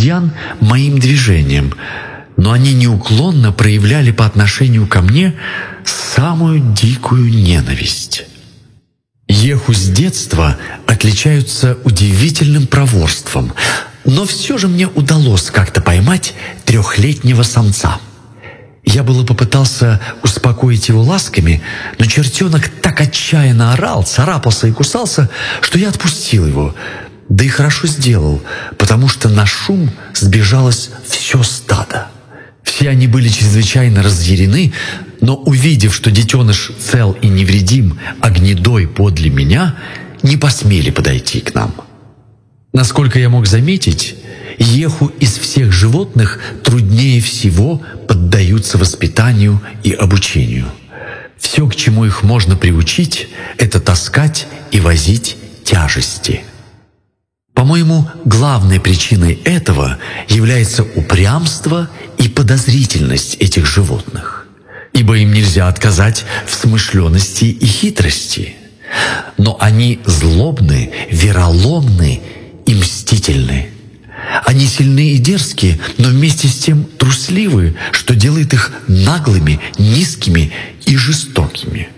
обезьян моим движением, но они неуклонно проявляли по отношению ко мне самую дикую ненависть. Йеху с детства отличаются удивительным проворством, но все же мне удалось как-то поймать 3-летнего самца. Я было попытался успокоить его ласками, но чертенок так отчаянно орал, царапался и кусался, что я отпустил его. Да и хорошо сделал, потому что на шум сбежалось все стадо. Все они были чрезвычайно разъярены, но, увидев, что детеныш цел и невредим, а гнедой подле меня, не посмели подойти к нам. Насколько я мог заметить, Йеху из всех животных труднее всего поддаются воспитанию и обучению. Все, к чему их можно приучить, это таскать и возить тяжести. По-моему, главной причиной этого является упрямство и подозрительность этих животных, ибо им нельзя отказать в смышленности и хитрости. Но они злобны, вероломны и мстительны. Они сильны и дерзкие, но вместе с тем трусливы, что делает их наглыми, низкими и жестокими.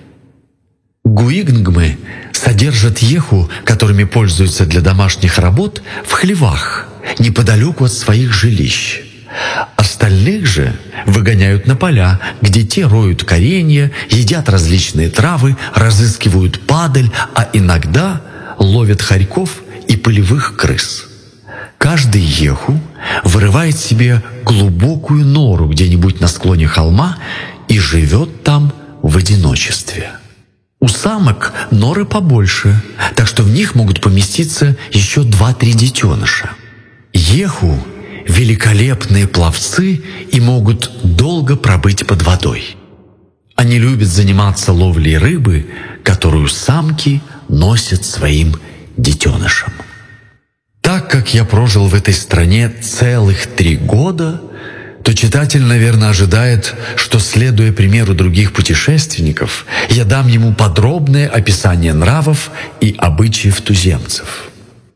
Гуигнгмы содержат йеху, которыми пользуются для домашних работ, в хлевах, неподалеку от своих жилищ. Остальных же выгоняют на поля, где те роют коренья, едят различные травы, разыскивают падаль, а иногда ловят хорьков и полевых крыс. Каждый йеху вырывает себе глубокую нору где-нибудь на склоне холма и живет там в одиночестве. У самок норы побольше, так что в них могут поместиться еще 2-3 детеныша. Йеху — великолепные пловцы и могут долго пробыть под водой. Они любят заниматься ловлей рыбы, которую самки носят своим детенышам. Так как я прожил в этой стране целых 3 года, то читатель, наверное, ожидает, что, следуя примеру других путешественников, я дам ему подробное описание нравов и обычаев туземцев.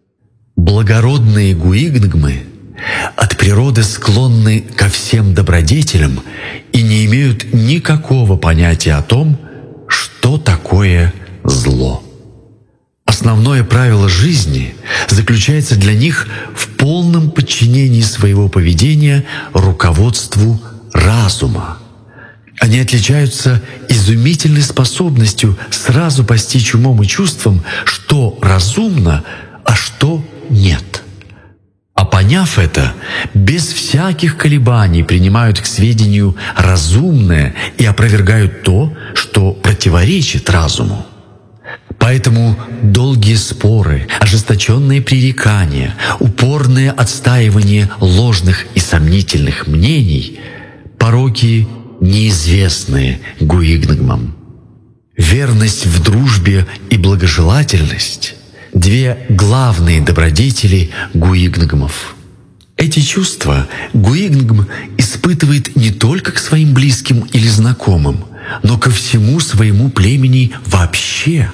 Благородные гуигнгмы от природы склонны ко всем добродетелям и не имеют никакого понятия о том, что такое зло. Основное правило жизни заключается для них в полном подчинении своего поведения руководству разума. Они отличаются изумительной способностью сразу постичь умом и чувством, что разумно, а что нет. А поняв это, без всяких колебаний принимают к сведению разумное и опровергают то, что противоречит разуму. Поэтому долгие споры, ожесточенные пререкания, упорное отстаивание ложных и сомнительных мнений – пороки, неизвестные гуигнгмам. Верность в дружбе и благожелательность – 2 главные добродетели гуигнгмов. Эти чувства гуигнгм испытывает не только к своим близким или знакомым, но ко всему своему племени вообще.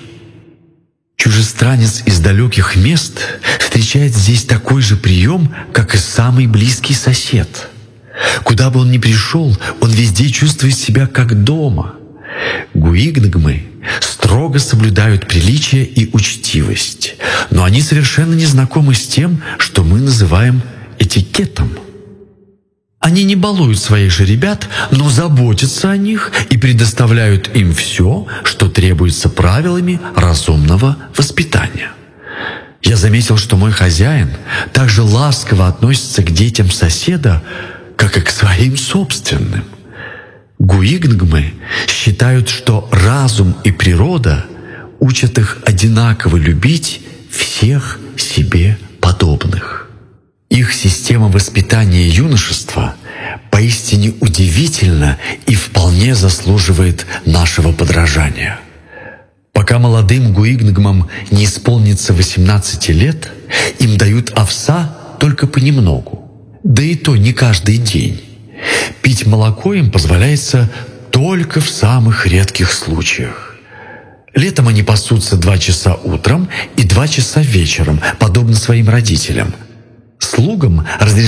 Чужестранец из далеких мест встречает здесь такой же прием, как и самый близкий сосед. Куда бы он ни пришел, он везде чувствует себя как дома. Гуигнгмы строго соблюдают приличие и учтивость, но они совершенно не знакомы с тем, что мы называем этикетом. Они не балуют своих же ребят, но заботятся о них и предоставляют им все, что требуется правилами разумного воспитания. Я заметил, что мой хозяин так же ласково относится к детям соседа, как и к своим собственным. Гуигнгмы считают, что разум и природа учат их одинаково любить всех себе подобных. Их система воспитания юношества поистине удивительна и вполне заслуживает нашего подражания. Пока молодым гуигнгмам не исполнится 18 лет, им дают овса только понемногу, да и то не каждый день. Пить молоко им позволяется только в самых редких случаях. Летом они пасутся 2 часа утром и 2 часа вечером, подобно своим родителям. Слугам разрешается